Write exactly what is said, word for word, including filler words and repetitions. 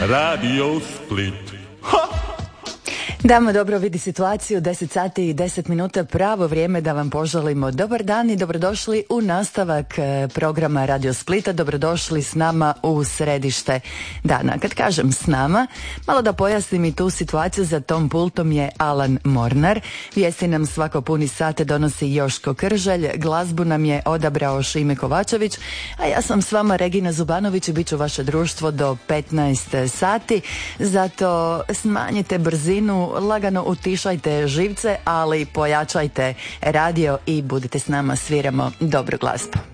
Radio Split. Ha! Dama dobro vidi situaciju, deset sati i deset minuta, pravo vrijeme da vam poželimo dobar dan i dobrodošli u nastavak programa Radio Splita, dobrodošli s nama u središte dana. Kad kažem s nama, malo da pojasnim i tu situaciju, za tom pultom je Alan Mornar, vijesti nam svako puni sate donosi Joško Kržalj, glazbu nam je odabrao Šime Kovačević, a ja sam s vama Regina Zubanović i bit ću vaše društvo do petnaest sati, zato smanjite brzinu, lagano utišajte živce, ali pojačajte radio i budite s nama, sviramo dobru glazbu.